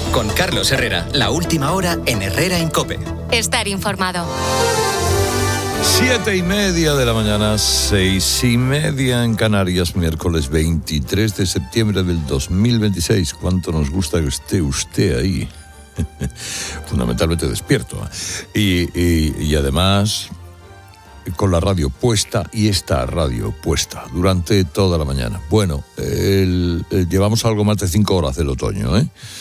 Con Carlos Herrera, la última hora en Herrera en COPE. Estar informado. 7:30 de la mañana, 6:30 en Canarias, miércoles 23 de septiembre del 2026. ¿Cuánto nos gusta que esté usted ahí? Fundamentalmente despierto. Y además con la radio puesta, y esta radio puesta durante toda la mañana. Bueno, llevamos algo más de 5 horas del otoño,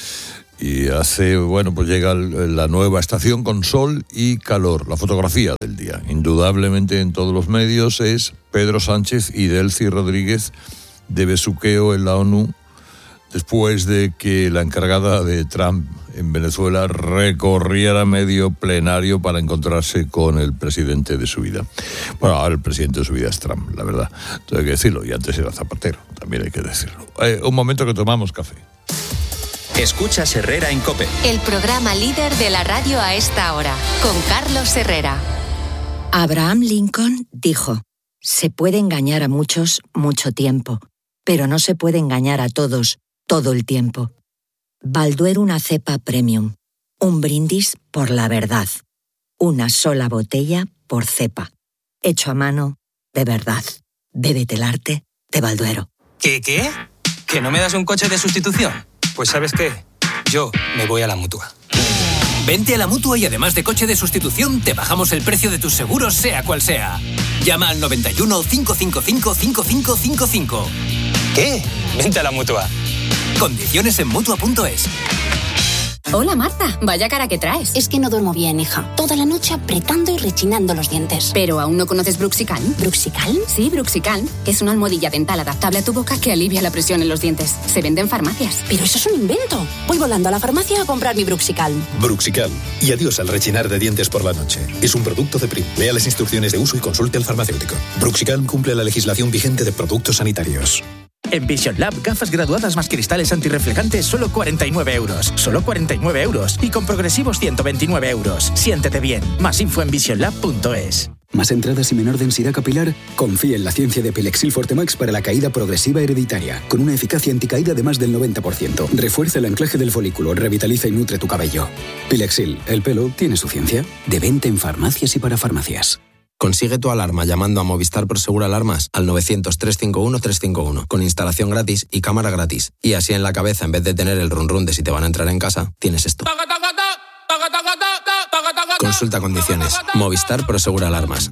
y pues llega la nueva estación con sol y calor. La fotografía del día, indudablemente en todos los medios, es Pedro Sánchez y Delcy Rodríguez de besuqueo en la ONU, después de que la encargada de Trump en Venezuela recorriera medio plenario para encontrarse con el presidente de su vida. Bueno, ahora el presidente de su vida es Trump, la verdad. Entonces hay que decirlo, y antes era Zapatero, también hay que decirlo. Un momento que tomamos café. Escuchas Herrera en COPE. El programa líder de la radio a esta hora, con Carlos Herrera. Abraham Lincoln dijo: se puede engañar a muchos mucho tiempo, pero no se puede engañar a todos todo el tiempo. Balduero, una cepa premium. Un brindis por la verdad. Una sola botella por cepa. Hecho a mano, de verdad. Bébete el arte de Balduero. ¿Qué? ¿Que no me das un coche de sustitución? Pues ¿sabes qué? Yo me voy a la Mutua. Vente a la Mutua y además de coche de sustitución, te bajamos el precio de tus seguros, sea cual sea. Llama al 91 555 5555. ¿Qué? Vente a la Mutua. Condiciones en Mutua.es. Hola Marta, vaya cara que traes. Es que no duermo bien, hija. Toda la noche apretando y rechinando los dientes. ¿Pero aún no conoces Bruxicalm? ¿Bruxicalm? Sí, Bruxicalm, que es una almohadilla dental adaptable a tu boca que alivia la presión en los dientes. Se vende en farmacias. Pero eso es un invento. Voy volando a la farmacia a comprar mi Bruxicalm. Bruxicalm. Y adiós al rechinar de dientes por la noche. Es un producto de Prim. Lea las instrucciones de uso y consulte al farmacéutico. Bruxicalm cumple la legislación vigente de productos sanitarios. En Vision Lab, gafas graduadas más cristales antirreflejantes, solo 49 euros. Solo 49 euros. Y con progresivos 129 euros. Siéntete bien. Más info en visionlab.es. ¿Más entradas y menor densidad capilar? Confía en la ciencia de Pilexil Fortemax para la caída progresiva hereditaria, con una eficacia anticaída de más del 90%. Refuerza el anclaje del folículo, revitaliza y nutre tu cabello. Pilexil, el pelo tiene su ciencia. De venta en farmacias y para farmacias. Consigue tu alarma llamando a Movistar Prosegur Alarmas al 900-351-351, con instalación gratis y cámara gratis. Y así en la cabeza, en vez de tener el run de si te van a entrar en casa, tienes esto. Consulta condiciones. Movistar Prosegur Alarmas.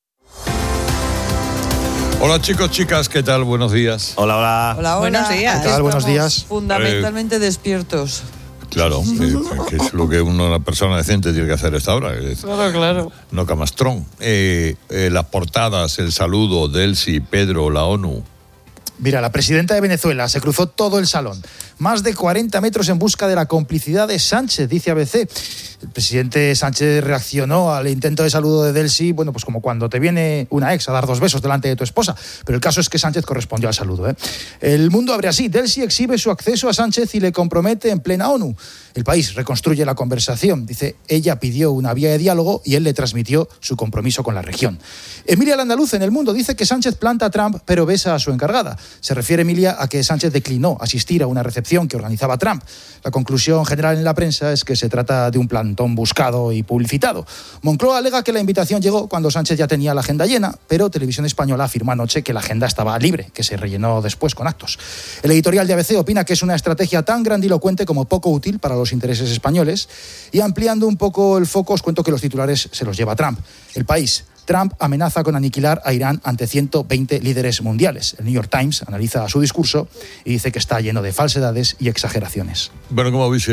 Hola chicos, chicas, ¿qué tal? Buenos días. Hola. Buenos días. ¿Qué tal? Buenos días. Fundamentalmente despiertos. Claro, que es lo que una persona decente tiene que hacer a esta hora. Claro. No camastrón. Las portadas, el saludo, Delcy, Pedro, la ONU. Mira, la presidenta de Venezuela se cruzó todo el salón. Más de 40 metros en busca de la complicidad de Sánchez, dice ABC. El presidente Sánchez reaccionó al intento de saludo de Delcy, pues como cuando te viene una ex a dar 2 besos delante de tu esposa. Pero el caso es que Sánchez correspondió al saludo. El Mundo abre así. Delcy exhibe su acceso a Sánchez y le compromete en plena ONU. El País reconstruye la conversación. Dice, ella pidió una vía de diálogo y él le transmitió su compromiso con la región. Emilia Landaluz en El Mundo dice que Sánchez planta a Trump pero besa a su encargada. Se refiere Emilia a que Sánchez declinó asistir a una recepción que organizaba Trump. La conclusión general en la prensa es que se trata de un plantón buscado y publicitado. Moncloa alega que la invitación llegó cuando Sánchez ya tenía la agenda llena, pero Televisión Española afirmó anoche que la agenda estaba libre, que se rellenó después con actos. El editorial de ABC opina que es una estrategia tan grandilocuente como poco útil para los intereses españoles. Y ampliando un poco el foco, os cuento que los titulares se los lleva Trump. El País. Trump amenaza con aniquilar a Irán ante 120 líderes mundiales. El New York Times analiza su discurso y dice que está lleno de falsedades y exageraciones. Bueno, ¿cómo veis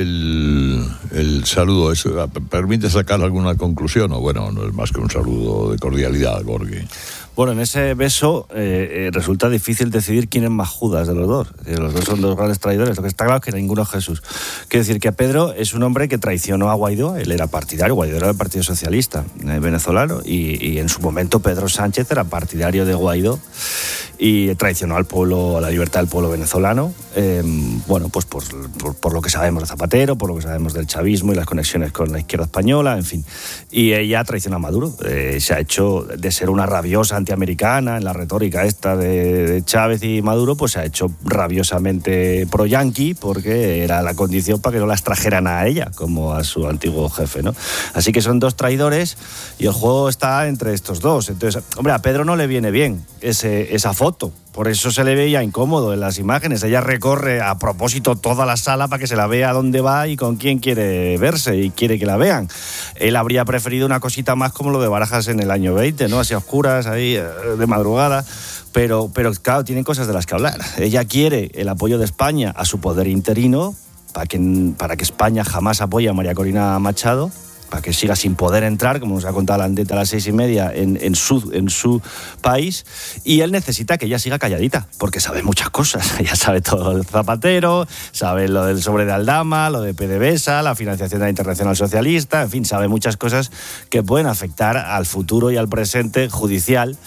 el saludo? ¿Eso permite sacar alguna conclusión? O bueno, no es más que un saludo de cordialidad, Gorgi. Bueno, en ese beso resulta difícil decidir quién es más Judas de los dos. Los dos son dos grandes traidores. Lo que está claro es que ninguno es Jesús. Quiero decir que Pedro es un hombre que traicionó a Guaidó. Él era partidario, Guaidó era del Partido Socialista venezolano. Y en su momento Pedro Sánchez era partidario de Guaidó y traicionó al pueblo, a la libertad del pueblo venezolano. Pues por lo que sabemos de Zapatero, por lo que sabemos del chavismo y las conexiones con la izquierda española, en fin. Y ella traiciona a Maduro. Se ha hecho de ser una rabiosa antiamericana, en la retórica esta de Chávez y Maduro, pues se ha hecho rabiosamente pro-yanqui porque era la condición para que no las trajeran a ella, como a su antiguo jefe, ¿no? Así que son dos traidores y el juego está entre estos dos. Entonces, hombre, a Pedro no le viene bien esa foto. Por eso se le veía incómodo en las imágenes. Ella recorre a propósito toda la sala para que se la vea a dónde va y con quién quiere verse y quiere que la vean. Él habría preferido una cosita más como lo de Barajas en el año 20, ¿no? Así a oscuras, ahí de madrugada. Pero claro, tienen cosas de las que hablar. Ella quiere el apoyo de España a su poder interino para que España jamás apoye a María Corina Machado, para que siga sin poder entrar, como nos ha contado la Andeta a las 6:30, en su país, y él necesita que ella siga calladita, porque sabe muchas cosas. Ella sabe todo del Zapatero, sabe lo del sobre de Aldama, lo de PDVSA, la financiación de la Internacional Socialista, en fin, sabe muchas cosas que pueden afectar al futuro y al presente judicial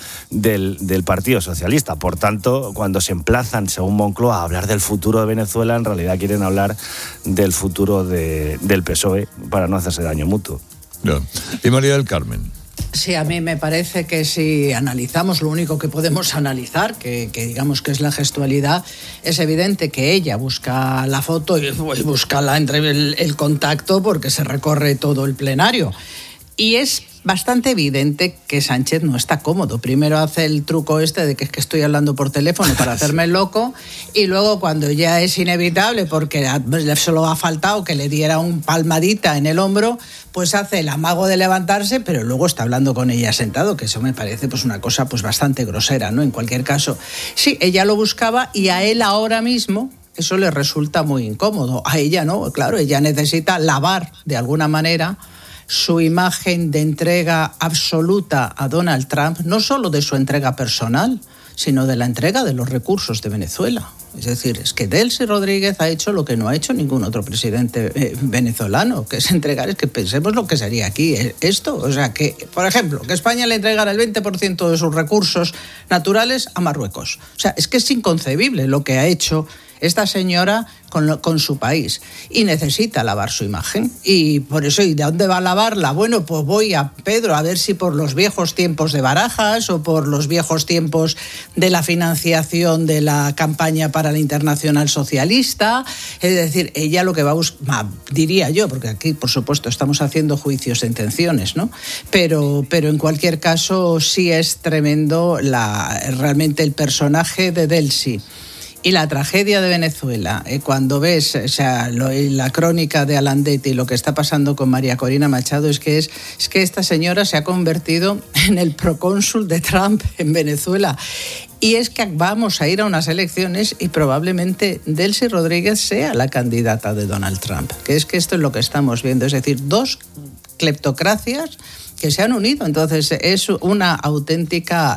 del Partido Socialista. Por tanto, cuando se emplazan, según Moncloa, a hablar del futuro de Venezuela, en realidad quieren hablar del futuro del PSOE para no hacerse daño mutuo. No. Y María del Carmen. Sí, a mí me parece que si analizamos lo único que podemos analizar, que digamos que es la gestualidad, es evidente que ella busca la foto y busca el contacto porque se recorre todo el plenario. Y es bastante evidente que Sánchez no está cómodo. Primero hace el truco este de que es que estoy hablando por teléfono para hacerme el loco, y luego cuando ya es inevitable porque solo ha faltado que le diera un palmadita en el hombro, pues hace el amago de levantarse, pero luego está hablando con ella sentado, que eso me parece pues una cosa pues bastante grosera, ¿no? En cualquier caso, sí, ella lo buscaba y a él ahora mismo eso le resulta muy incómodo. A ella no, claro, ella necesita lavar de alguna manera su imagen de entrega absoluta a Donald Trump, no solo de su entrega personal, sino de la entrega de los recursos de Venezuela. Es decir, es que Delcy Rodríguez ha hecho lo que no ha hecho ningún otro presidente venezolano, que es entregar, es que pensemos lo que sería aquí esto. O sea, que, por ejemplo, que España le entregara el 20% de sus recursos naturales a Marruecos. O sea, es que es inconcebible lo que ha hecho esta señora con su país, y necesita lavar su imagen. Y por eso, ¿y de dónde va a lavarla? Bueno, pues voy a Pedro a ver si por los viejos tiempos de Barajas o por los viejos tiempos de la financiación de la campaña para la Internacional Socialista. Es decir, ella lo que va a buscar, diría yo, porque aquí por supuesto estamos haciendo juicios de intenciones, ¿no? Pero en cualquier caso sí es tremendo realmente el personaje de Delcy. Y la tragedia de Venezuela, cuando ves, o sea, la crónica de Alandetti y lo que está pasando con María Corina Machado, es que esta señora se ha convertido en el procónsul de Trump en Venezuela. Y es que vamos a ir a unas elecciones y probablemente Delcy Rodríguez sea la candidata de Donald Trump. Que es que esto es lo que estamos viendo, es decir, dos cleptocracias que se han unido. Entonces es una auténtica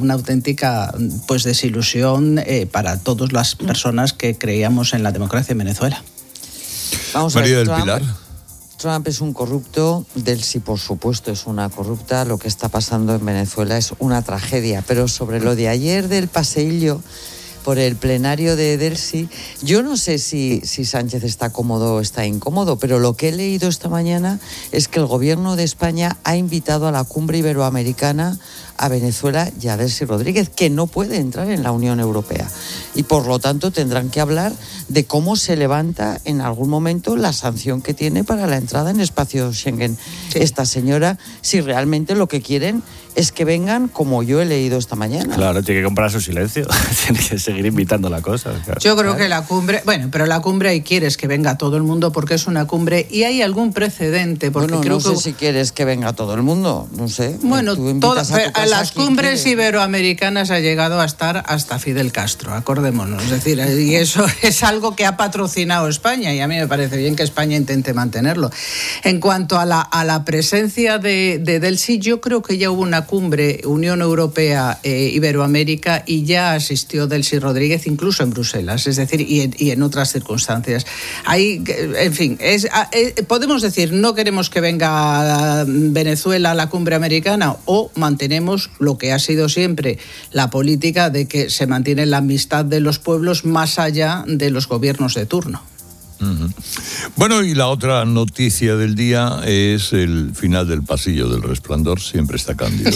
pues desilusión para todas las personas que creíamos en la democracia en Venezuela. Vamos María a ver, del Pilar. Trump es un corrupto, Delcy por supuesto es una corrupta, lo que está pasando en Venezuela es una tragedia, pero sobre lo de ayer del paseillo por el plenario de Delcy, yo no sé si Sánchez está cómodo o está incómodo, pero lo que he leído esta mañana es que el gobierno de España ha invitado a la cumbre iberoamericana a Venezuela y a Delcy Rodríguez, que no puede entrar en la Unión Europea. Y por lo tanto tendrán que hablar de cómo se levanta en algún momento la sanción que tiene para la entrada en espacio Schengen. Sí. Esta señora, si realmente lo que quieren es que vengan como yo he leído esta mañana. Claro, tiene que comprar su silencio, tiene que seguir invitando la cosa. Claro. Yo creo que la cumbre, pero la cumbre ahí quieres que venga todo el mundo porque es una cumbre y hay algún precedente. Porque bueno, creo no sé si quieres que venga todo el mundo, no sé. Bueno, a las cumbres iberoamericanas ha llegado a estar hasta Fidel Castro, acordémonos. Es decir, y eso es algo que ha patrocinado España y a mí me parece bien que España intente mantenerlo. En cuanto a la presencia de Delcy, yo creo que ya hubo una cumbre Unión Europea Iberoamérica y ya asistió Delcy Rodríguez incluso en Bruselas, es decir, y en otras circunstancias. Ahí, en fin, podemos decir no queremos que venga Venezuela a la cumbre americana o mantenemos lo que ha sido siempre la política de que se mantiene la amistad de los pueblos más allá de los gobiernos de turno. Bueno, y la otra noticia del día es el final del pasillo del Resplandor, siempre está Cándido.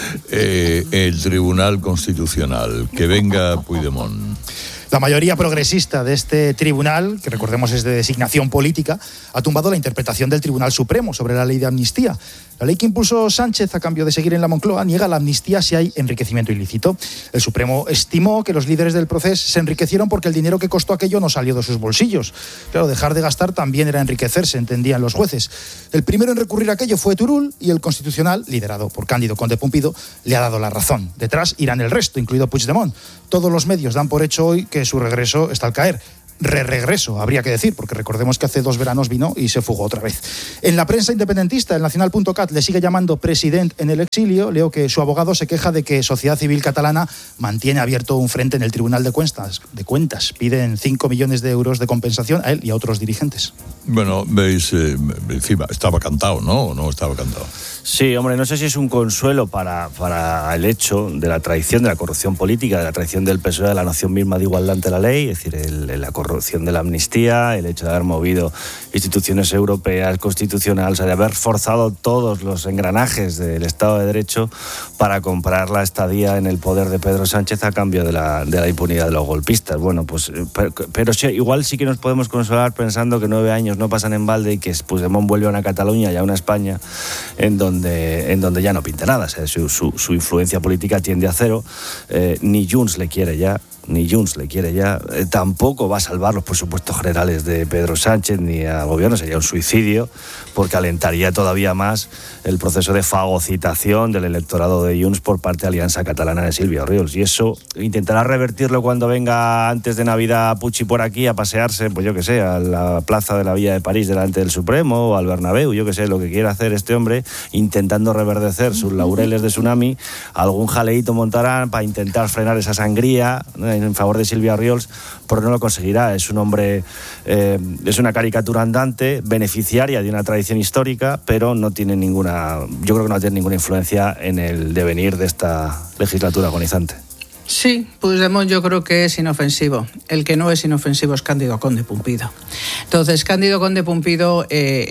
El Tribunal Constitucional, que venga Puigdemont. La mayoría progresista de este tribunal, que recordemos es de designación política, ha tumbado la interpretación del Tribunal Supremo sobre la ley de amnistía. La ley que impulsó Sánchez a cambio de seguir en la Moncloa niega la amnistía si hay enriquecimiento ilícito. El Supremo estimó que los líderes del proceso se enriquecieron porque el dinero que costó aquello no salió de sus bolsillos. Claro, dejar de gastar también era enriquecerse, entendían los jueces. El primero en recurrir a aquello fue Turull y el Constitucional, liderado por Cándido Conde Pumpido, le ha dado la razón. Detrás irán el resto, incluido Puigdemont. Todos los medios dan por hecho hoy que su regreso está al caer. Regreso, habría que decir, porque recordemos que hace 2 veranos vino y se fugó otra vez. En la prensa independentista, el Nacional.cat le sigue llamando presidente en el exilio. Leo que su abogado se queja de que Sociedad Civil Catalana mantiene abierto un frente en el Tribunal de Cuentas. Piden 5 millones de euros de compensación a él y a otros dirigentes. Bueno, veis, encima, estaba cantado, ¿no? ¿O no estaba cantado? Sí, hombre, no sé si es un consuelo para el hecho de la traición, de la corrupción política, de la traición del PSOE de la noción misma de igualdad ante la ley, es decir, la corrupción de la amnistía, el hecho de haber movido instituciones europeas, constitucionales, o sea, de haber forzado todos los engranajes del Estado de Derecho para comprar la estadía en el poder de Pedro Sánchez a cambio de la impunidad de los golpistas. Bueno, pues, pero sí, igual sí que nos podemos consolar pensando que 9 años no pasan en balde y que Puigdemont vuelve a una Cataluña y a una España en donde ya no pinta nada. O sea, su influencia política tiende a cero. Ni Junts le quiere ya. Tampoco va a salvar los presupuestos generales de Pedro Sánchez ni al gobierno, sería un suicidio, porque alentaría todavía más el proceso de fagocitación del electorado de Junts por parte de Alianza Catalana de Silvia Orriols. Y eso intentará revertirlo cuando venga antes de Navidad Puigdemont por aquí a pasearse, pues yo que sé, a la plaza de la Villa de París delante del Supremo o al Bernabéu, yo que sé, lo que quiera hacer este hombre, intentando reverdecer sus laureles de tsunami. Algún jaleíto montarán para intentar frenar esa sangría, ¿no?, en favor de Silvia Orriols, pero no lo conseguirá. Es un hombre, es una caricatura andante, beneficiaria de una tradición histórica, pero yo creo que no tiene ninguna influencia en el devenir de esta legislatura agonizante. Sí, Puigdemont yo creo que es inofensivo. El que no es inofensivo es Cándido Conde Pumpido. Entonces, Cándido Conde Pumpido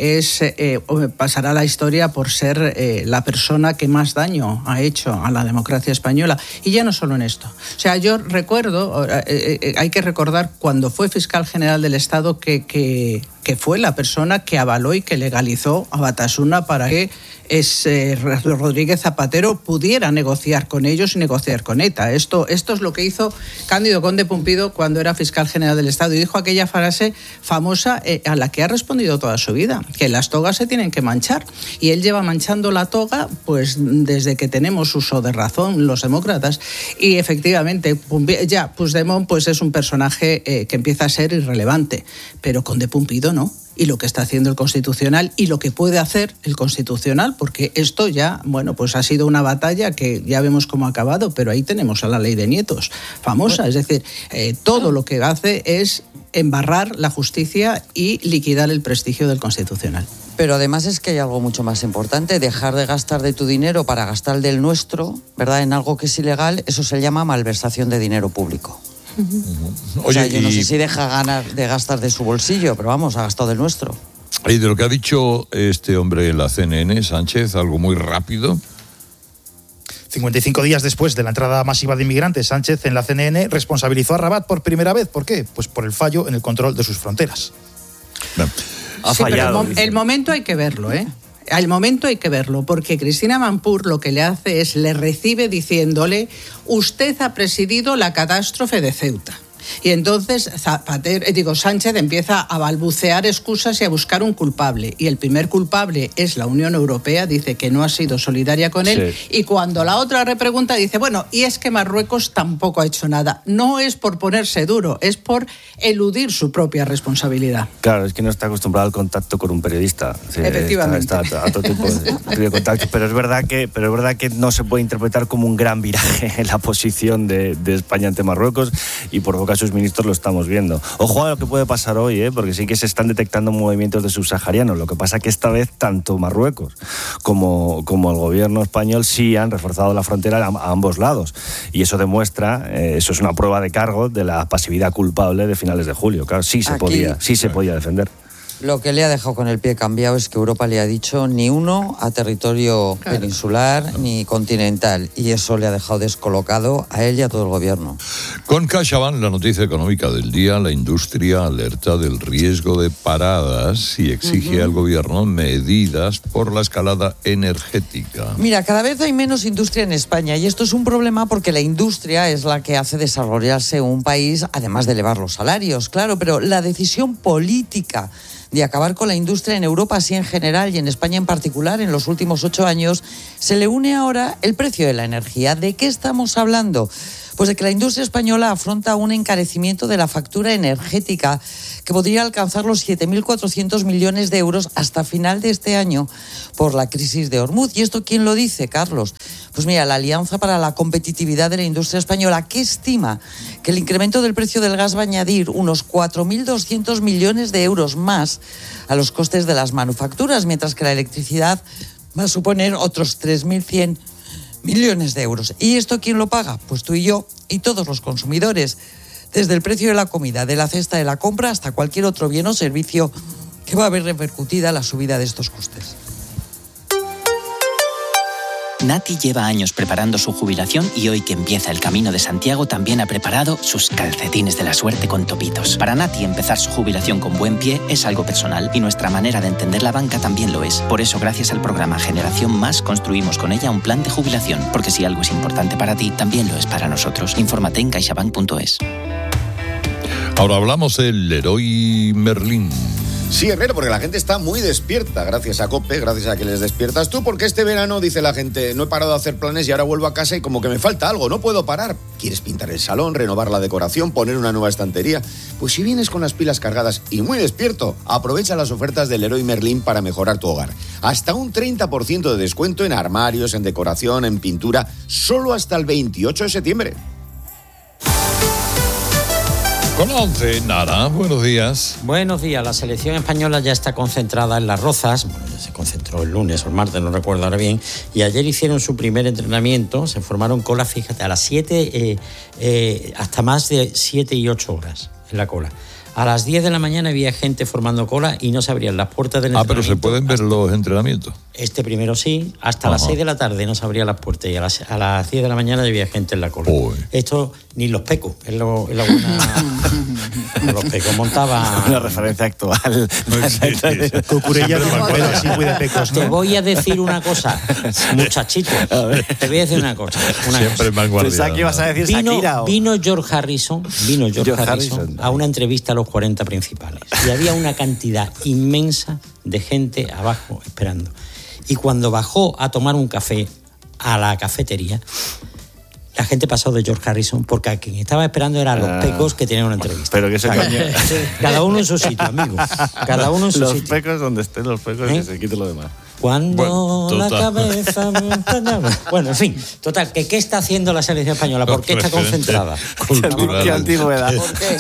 pasará a la historia por ser la persona que más daño ha hecho a la democracia española. Y ya no solo en esto. O sea, yo recuerdo, hay que recordar cuando fue fiscal general del Estado que fue la persona que avaló y que legalizó a Batasuna para que Rodríguez Zapatero pudiera negociar con ellos y negociar con ETA. Esto es lo que hizo Cándido Conde Pumpido cuando era fiscal general del Estado y dijo aquella frase famosa a la que ha respondido toda su vida, que las togas se tienen que manchar, y él lleva manchando la toga pues desde que tenemos uso de razón los demócratas, y efectivamente Puigdemont pues es un personaje que empieza a ser irrelevante, pero Conde Pumpido no. Y lo que está haciendo el Constitucional y lo que puede hacer el Constitucional, porque esto ya, bueno, pues ha sido una batalla que ya vemos cómo ha acabado, pero ahí tenemos a la ley de nietos, famosa, es decir, todo lo que hace es embarrar la justicia y liquidar el prestigio del Constitucional. Pero además es que hay algo mucho más importante, dejar de gastar de tu dinero para gastar del nuestro, ¿verdad?, en algo que es ilegal, eso se llama malversación de dinero público. O sea, yo no sé si deja de gastar de su bolsillo, pero vamos, ha gastado del nuestro. Y de lo que ha dicho este hombre en la CNN, Sánchez, algo muy rápido. 55 días después de la entrada masiva de inmigrantes, Sánchez en la CNN responsabilizó a Rabat por primera vez. ¿Por qué? Pues por el fallo en el control de sus fronteras. Bueno, ha fallado. Pero el momento hay que verlo, ¿eh? Al momento hay que verlo, porque Cristina Mampur lo que le hace es, le recibe diciéndole: usted ha presidido la catástrofe de Ceuta. Y entonces Sánchez empieza a balbucear excusas y a buscar un culpable. Y el primer culpable es la Unión Europea, dice que no ha sido solidaria con él. Sí. Y cuando la otra repregunta dice, bueno, y es que Marruecos tampoco ha hecho nada. No es por ponerse duro, es por eludir su propia responsabilidad. Claro, es que no está acostumbrado al contacto con un periodista. Sí, efectivamente. Está a otro tipo de contacto. Pero es verdad que no se puede interpretar como un gran viraje en la posición de España ante Marruecos, y por boca a sus ministros lo estamos viendo. Ojo a lo que puede pasar hoy, porque sí que se están detectando movimientos de subsaharianos. Lo que pasa que esta vez tanto Marruecos como el gobierno español sí han reforzado la frontera a ambos lados. Y eso demuestra, eso es una prueba de cargo de la pasividad culpable de finales de julio. Claro, sí se podía defender. Lo que le ha dejado con el pie cambiado es que Europa le ha dicho ni uno a territorio peninsular ni continental, y eso le ha dejado descolocado a él y a todo el gobierno. Con CaixaBank, la noticia económica del día: la industria alerta del riesgo de paradas y exige al gobierno medidas por la escalada energética. Mira, cada vez hay menos industria en España, y esto es un problema porque la industria es la que hace desarrollarse un país, además de elevar los salarios, claro, pero la decisión política de acabar con la industria en Europa así en general y en España en particular en los últimos 8 años, se le une ahora el precio de la energía. ¿De qué estamos hablando? Pues de que la industria española afronta un encarecimiento de la factura energética que podría alcanzar los 7.400 millones de euros hasta final de este año por la crisis de Hormuz. ¿Y esto quién lo dice, Carlos? Pues mira, la Alianza para la Competitividad de la Industria Española, que estima que el incremento del precio del gas va a añadir unos 4.200 millones de euros más a los costes de las manufacturas, mientras que la electricidad va a suponer otros 3.100 millones de euros. ¿Y esto quién lo paga? Pues tú y yo y todos los consumidores, desde el precio de la comida, de la cesta de la compra, hasta cualquier otro bien o servicio que va a ver repercutida la subida de estos costes. Nati lleva años preparando su jubilación y hoy que empieza el Camino de Santiago también ha preparado sus calcetines de la suerte con topitos. Para Nati empezar su jubilación con buen pie es algo personal y nuestra manera de entender la banca también lo es. Por eso, gracias al programa Generación Más, construimos con ella un plan de jubilación, porque si algo es importante para ti, también lo es para nosotros. Infórmate en caixabank.es. Ahora hablamos del Leroy Merlin. Sí, Herrero, porque la gente está muy despierta, gracias a COPE, gracias a que les despiertas tú, porque este verano, dice la gente, no he parado de hacer planes y ahora vuelvo a casa y como que me falta algo, no puedo parar. ¿Quieres pintar el salón, renovar la decoración, poner una nueva estantería? Pues si vienes con las pilas cargadas y muy despierto, aprovecha las ofertas del Leroy Merlin para mejorar tu hogar. Hasta un 30% de descuento en armarios, en decoración, en pintura, solo hasta el 28 de septiembre. Con 11, Nara, buenos días. Buenos días, la selección española ya está concentrada en Las Rozas, bueno, ya se concentró el lunes o el martes, no recuerdo ahora bien, y ayer hicieron su primer entrenamiento, se formaron cola, fíjate, a las 7, hasta más de 7 y 8 horas en la cola. A las 10 de la mañana había gente formando cola y no se abrían las puertas del entrenamiento. Pero se pueden ver los entrenamientos. Este primero sí, hasta las 6 de la tarde no se abrían las puertas y a las 10 de la mañana había gente en la cola. Uy. Esto ni los pecos, es la buena... los pecos montaban... Una referencia actual. Cucurella tiene un pelo así muy de pecos, ¿no? Te voy a decir una cosa, muchachito. Te voy a decir una cosa. Siempre vanguardia. Pensaba que ibas a decir Shakira. Vino George Harrison a una entrevista a los 40 principales. Y había una cantidad inmensa de gente abajo esperando. Y cuando bajó a tomar un café a la cafetería, la gente pasó de George Harrison porque a quien estaba esperando eran los pecos que tenían una entrevista. Pero que se cada uno en su sitio, amigo. Cada uno en su sitio. Los pecos, donde estén los pecos, que se quite lo demás. Cuando la cabeza me entrañaba. Bueno, en fin, total, ¿qué está haciendo la selección española? ¿Por qué está concentrada? ¿Qué antigüedad? ¿Por qué?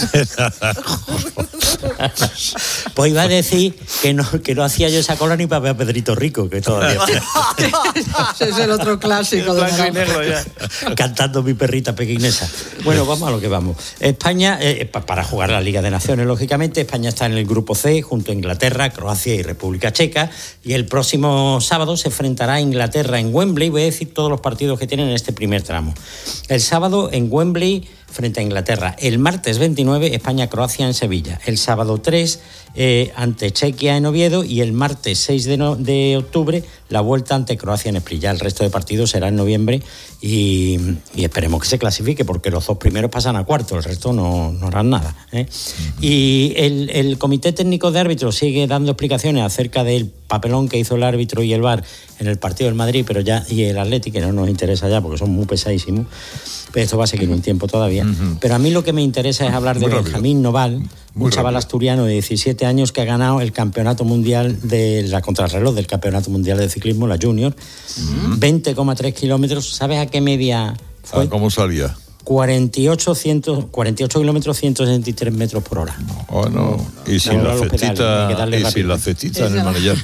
Pues iba a decir que no hacía yo esa cola ni para ver a Pedrito Rico, que todavía Ese es el otro clásico. Blanco y negro ya. Cantando mi perrita pequinesa. Bueno, vamos a lo que vamos. España, para jugar la Liga de Naciones, lógicamente, España está en el grupo C, junto a Inglaterra, Croacia y República Checa, y el próximo sábado se enfrentará a Inglaterra en Wembley. Voy a decir todos los partidos que tienen en este primer tramo. El sábado en Wembley frente a Inglaterra. El martes 29, España-Croacia en Sevilla. El sábado 3, ante Chequia en Oviedo. Y el martes 6 de octubre, la vuelta ante Croacia en Split. Ya el resto de partidos será en noviembre y esperemos que se clasifique, porque los dos primeros pasan a cuarto, el resto no harán nada, ¿eh? Y el Comité Técnico de Árbitros sigue dando explicaciones acerca del papelón que hizo el árbitro y el VAR en el partido del Madrid, pero ya, y el Atlético, que no nos interesa ya porque son muy pesadísimos. Pero esto va a seguir un tiempo todavía. Pero a mí lo que me interesa es hablar de Benjamín Noval, un chaval asturiano de 17 años que ha ganado el campeonato mundial de la contrarreloj del campeonato mundial de ciclismo, la Junior. 20,3 kilómetros. ¿Sabes a qué media fue? ¿Cómo salía? 48 kilómetros, 163 metros por hora. Bueno, y sin la cestita en el manillar.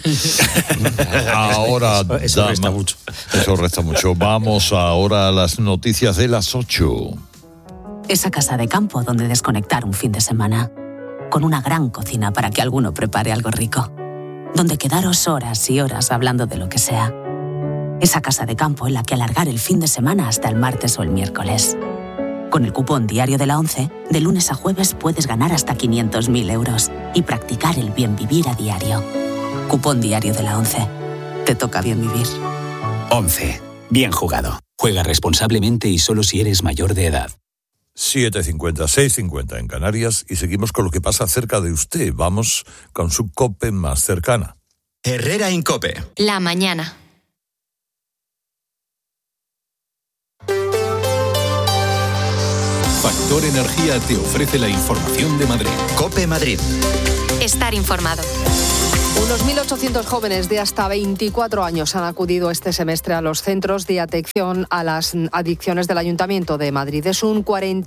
Ahora eso resta mucho. Eso resta mucho. Vamos ahora a las noticias de las 8. Esa casa de campo donde desconectar un fin de semana. Con una gran cocina para que alguno prepare algo rico. Donde quedaros horas y horas hablando de lo que sea. Esa casa de campo en la que alargar el fin de semana hasta el martes o el miércoles. Con el cupón diario de la ONCE, de lunes a jueves puedes ganar hasta 500.000 euros y practicar el bien vivir a diario. Cupón diario de la ONCE. Te toca bien vivir. ONCE. Bien jugado. Juega responsablemente y solo si eres mayor de edad. 7:50, 6:50 en Canarias y seguimos con lo que pasa cerca de usted. Vamos con su COPE más cercana. Herrera en COPE. La mañana. Factor Energía te ofrece la información de Madrid. COPE Madrid. Estar informado. Unos 1.800 jóvenes de hasta 24 años han acudido este semestre a los centros de atención a las adicciones del Ayuntamiento de Madrid. Es un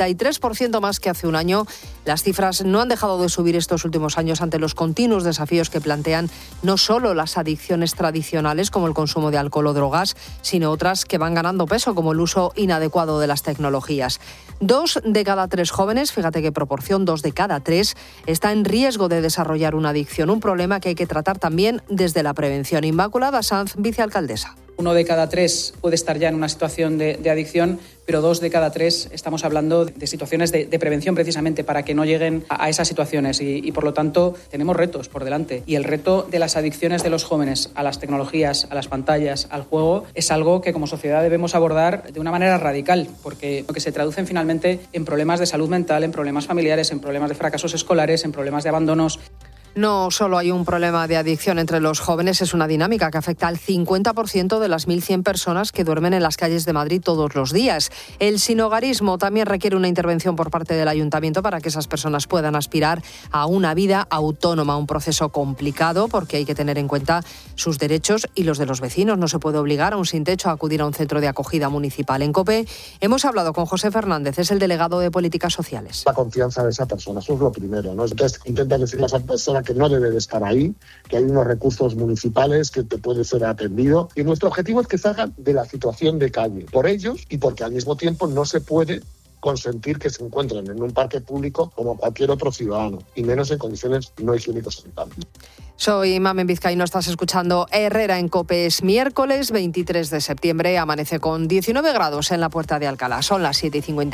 43% más que hace un año. Las cifras no han dejado de subir estos últimos años ante los continuos desafíos que plantean no solo las adicciones tradicionales como el consumo de alcohol o drogas, sino otras que van ganando peso como el uso inadecuado de las tecnologías. 2 de cada 3 jóvenes, fíjate qué proporción, 2 de cada 3, está en riesgo de desarrollar una adicción, un problema que hay que tratar también desde la prevención. Inmaculada Sanz, vicealcaldesa. 1 de cada 3 puede estar ya en una situación de adicción, pero 2 de cada 3 estamos hablando de situaciones de prevención precisamente para que no lleguen a esas situaciones y por lo tanto tenemos retos por delante. Y el reto de las adicciones de los jóvenes a las tecnologías, a las pantallas, al juego, es algo que como sociedad debemos abordar de una manera radical, porque lo que se traducen finalmente en problemas de salud mental, en problemas familiares, en problemas de fracasos escolares, en problemas de abandonos. No solo hay un problema de adicción entre los jóvenes, es una dinámica que afecta al 50% de las 1.100 personas que duermen en las calles de Madrid todos los días. El sinhogarismo también requiere una intervención por parte del Ayuntamiento para que esas personas puedan aspirar a una vida autónoma, un proceso complicado porque hay que tener en cuenta sus derechos y los de los vecinos. No se puede obligar a un sin techo a acudir a un centro de acogida municipal. En COPE hemos hablado con José Fernández, es el delegado de Políticas Sociales. La confianza de esa persona, eso es lo primero, ¿no? Entonces intenta decirle a esa persona que no debe de estar ahí, que hay unos recursos municipales que te puede ser atendido y nuestro objetivo es que salgan de la situación de calle, por ellos y porque al mismo tiempo no se puede consentir que se encuentren en un parque público como cualquier otro ciudadano y menos en condiciones no higiénicos sanitarias. Soy Mamen Vizcaíno, estás escuchando Herrera en COPE. Es miércoles 23 de septiembre, amanece con 19 grados en la Puerta de Alcalá. Son las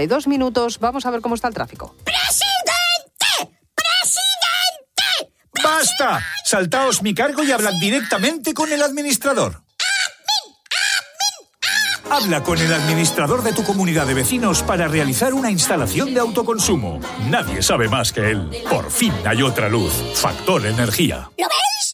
7:52. Vamos a ver cómo está el tráfico. ¡Basta! Saltaos mi cargo y hablad directamente con el administrador. Habla con el administrador de tu comunidad de vecinos para realizar una instalación de autoconsumo. Nadie sabe más que él. Por fin hay otra luz. Factor Energía. ¿Lo veis?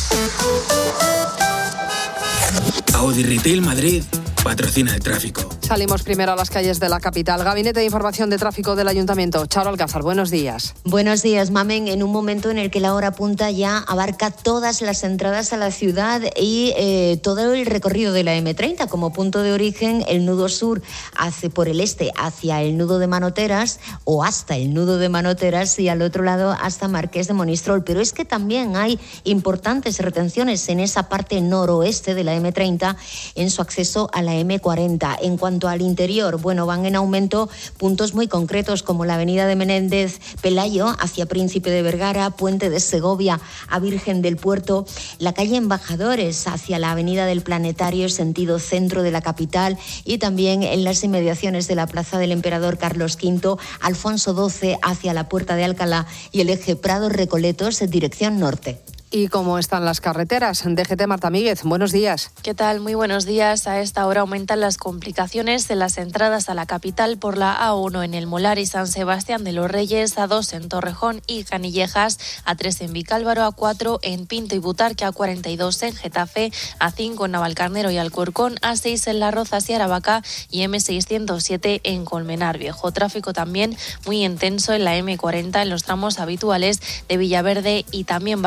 Audi Retail Madrid patrocina el tráfico. Salimos primero a las calles de la capital. Gabinete de Información de Tráfico del Ayuntamiento. Charo Alcázar, buenos días. Buenos días, Mamen. En un momento en el que la hora punta ya abarca todas las entradas a la ciudad y todo el recorrido de la M30. Como punto de origen, el nudo sur hace por el este hacia el nudo de Manoteras o hasta el nudo de Manoteras y al otro lado hasta Marqués de Monistrol. Pero es que también hay importantes retenciones en esa parte noroeste de la M30 en su acceso a la M40. En cuanto al interior, van en aumento puntos muy concretos como la avenida de Menéndez Pelayo hacia Príncipe de Vergara, Puente de Segovia a Virgen del Puerto, la calle Embajadores hacia la avenida del Planetario sentido centro de la capital y también en las inmediaciones de la Plaza del Emperador Carlos V, Alfonso XII hacia la Puerta de Alcalá y el eje Prado-Recoletos en dirección norte. ¿Y cómo están las carreteras? DGT, Marta Míguez, buenos días. ¿Qué tal? Muy buenos días. A esta hora aumentan las complicaciones de las entradas a la capital por la A1 en El Molar y San Sebastián de los Reyes, A2 en Torrejón y Canillejas, A3 en Vicálvaro, A4 en Pinto y Butarque, A42 en Getafe, A5 en Navalcarnero y Alcorcón, A6 en Las Rozas y Aravaca y M607 en Colmenar Viejo. Tráfico también muy intenso en la M40 en los tramos habituales de Villaverde y también Barrio de la Fortaleza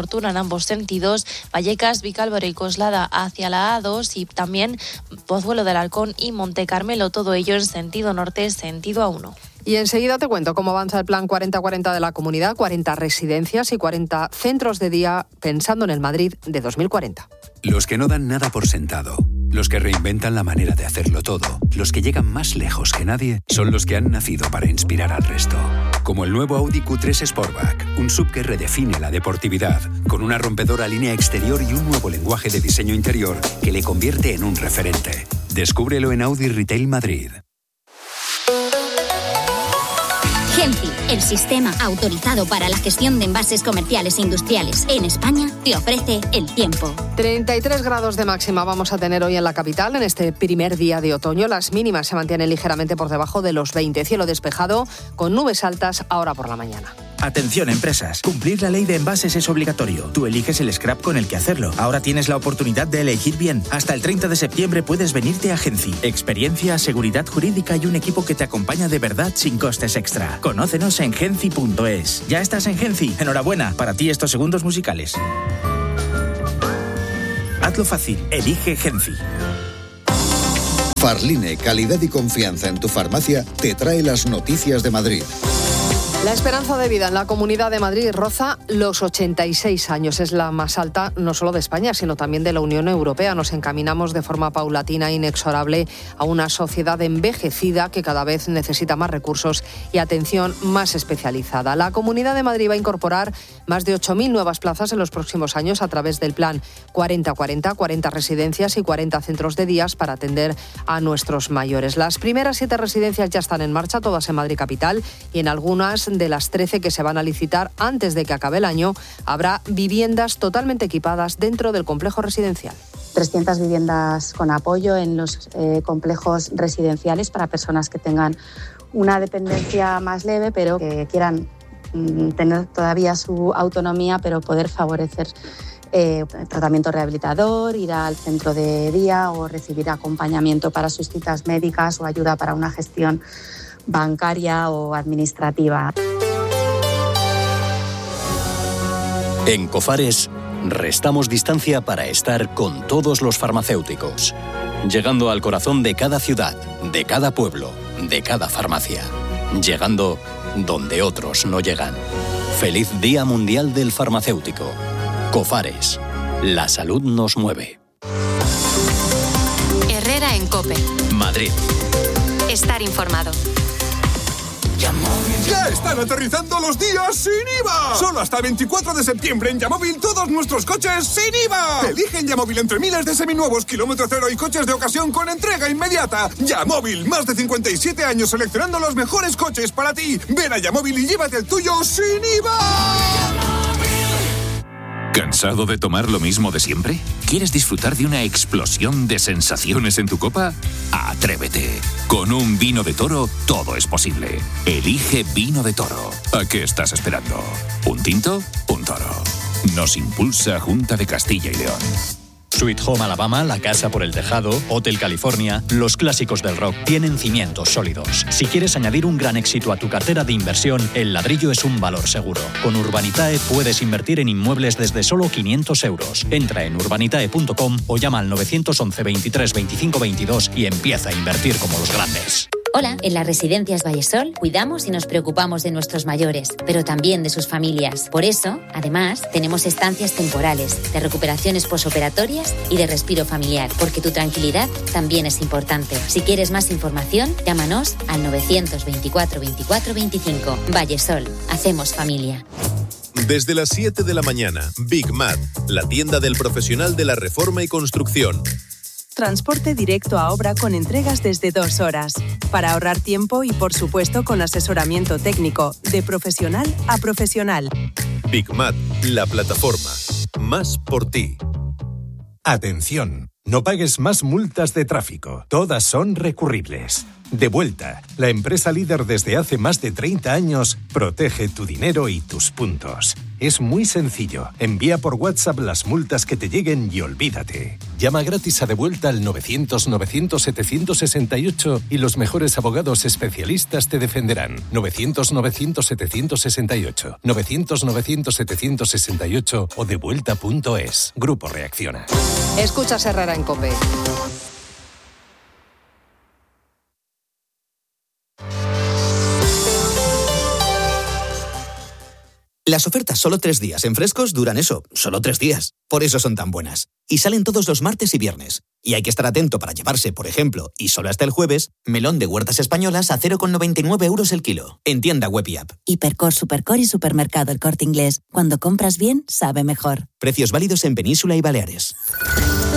Fortuna en ambos sentidos, Vallecas, Vicálvaro y Coslada hacia la A2 y también Pozuelo del Halcón y Monte Carmelo, todo ello en sentido norte, sentido A1. Y enseguida te cuento cómo avanza el plan 40-40 de la comunidad, 40 residencias y 40 centros de día pensando en el Madrid de 2040. Los que no dan nada por sentado, los que reinventan la manera de hacerlo todo, los que llegan más lejos que nadie, son los que han nacido para inspirar al resto. Como el nuevo Audi Q3 Sportback, un SUV que redefine la deportividad, con una rompedora línea exterior y un nuevo lenguaje de diseño interior que le convierte en un referente. Descúbrelo en Audi Retail Madrid. Genci, el sistema autorizado para la gestión de envases comerciales e industriales en España, te ofrece el tiempo. 33 grados de máxima vamos a tener hoy en la capital en este primer día de otoño. Las mínimas se mantienen ligeramente por debajo de los 20. Cielo despejado con nubes altas ahora por la mañana. Atención, empresas. Cumplir la ley de envases es obligatorio. Tú eliges el scrap con el que hacerlo. Ahora tienes la oportunidad de elegir bien. Hasta el 30 de septiembre puedes venirte a Genci. Experiencia, seguridad jurídica y un equipo que te acompaña de verdad sin costes extra. Conócenos en genci.es. ¿Ya estás en Genci? Enhorabuena. Para ti estos segundos musicales. Hazlo fácil. Elige Genci. Farline, calidad y confianza en tu farmacia, te trae las noticias de Madrid. La esperanza de vida en la Comunidad de Madrid roza los 86 años. Es la más alta no solo de España, sino también de la Unión Europea. Nos encaminamos de forma paulatina e inexorable a una sociedad envejecida que cada vez necesita más recursos y atención más especializada. La Comunidad de Madrid va a incorporar más de 8.000 nuevas plazas en los próximos años a través del plan 40-40, 40 residencias y 40 centros de días para atender a nuestros mayores. Las primeras 7 residencias ya están en marcha, todas en Madrid capital, y en algunas de las 13 que se van a licitar antes de que acabe el año, habrá viviendas totalmente equipadas dentro del complejo residencial. 300 viviendas con apoyo en los complejos residenciales para personas que tengan una dependencia más leve, pero que quieran tener todavía su autonomía, pero poder favorecer tratamiento rehabilitador, ir al centro de día o recibir acompañamiento para sus citas médicas o ayuda para una gestión bancaria o administrativa. En Cofares, restamos distancia para estar con todos los farmacéuticos, llegando al corazón de cada ciudad, de cada pueblo, de cada farmacia, llegando donde otros no llegan. Feliz Día Mundial del Farmacéutico. Cofares, la salud nos mueve. Herrera en COPE. Madrid. Estar informado. ¡Ya están aterrizando los días sin IVA! Solo hasta el 24 de septiembre en Yamóvil todos nuestros coches sin IVA. Elige en Yamóvil entre miles de seminuevos, kilómetro cero y coches de ocasión con entrega inmediata. Yamóvil, más de 57 años seleccionando los mejores coches para ti. Ven a Yamóvil y llévate el tuyo sin IVA. ¿Cansado de tomar lo mismo de siempre? ¿Quieres disfrutar de una explosión de sensaciones en tu copa? ¡Atrévete! Con un vino de Toro todo es posible. Elige Vino de Toro. ¿A qué estás esperando? ¿Un tinto? Un toro. Nos impulsa Junta de Castilla y León. Sweet Home Alabama, La Casa por el Tejado, Hotel California, los clásicos del rock tienen cimientos sólidos. Si quieres añadir un gran éxito a tu cartera de inversión, el ladrillo es un valor seguro. Con Urbanitae puedes invertir en inmuebles desde solo 500 euros. Entra en urbanitae.com o llama al 911 23 25 22 y empieza a invertir como los grandes. Hola, en las residencias Vallesol cuidamos y nos preocupamos de nuestros mayores, pero también de sus familias. Por eso, además, tenemos estancias temporales, de recuperaciones posoperatorias y de respiro familiar, porque tu tranquilidad también es importante. Si quieres más información, llámanos al 924 24 25. Vallesol, hacemos familia. Desde las 7 de la mañana, Big Mat, la tienda del profesional de la reforma y construcción. Transporte directo a obra con entregas desde 2 horas. Para ahorrar tiempo y, por supuesto, con asesoramiento técnico, de profesional a profesional. Big Mat, la plataforma. Más por ti. Atención, no pagues más multas de tráfico. Todas son recurribles. Devuelta, la empresa líder desde hace más de 30 años, protege tu dinero y tus puntos. Es muy sencillo. Envía por WhatsApp las multas que te lleguen y olvídate. Llama gratis a Devuelta al 900-900-768 y los mejores abogados especialistas te defenderán. 900-900-768. 900-900-768 o devuelta.es. Grupo Reacciona. Escuchas Herrera en COPE. Las ofertas solo 3 días en Frescos duran eso, solo 3 días. Por eso son tan buenas. Y salen todos los martes y viernes. Y hay que estar atento para llevarse, por ejemplo, y solo hasta el jueves, melón de Huertas Españolas a 0,99 euros el kilo. En tienda web y app. Hipercor, Supercor y Supermercado El Corte Inglés. Cuando compras bien, sabe mejor. Precios válidos en Península y Baleares.